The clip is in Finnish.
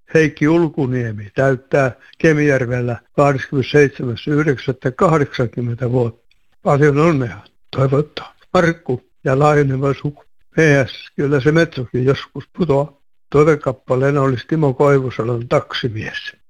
Heikki Ulkuniemi täyttää Kemijärvellä 27.9.80 vuotta. Paljon onnea toivottaa Markku ja laajeneva suku. Kyllä se metsokin joskus putoaa. Toivekappaleena olisi Timo Koivusalon Taksimies.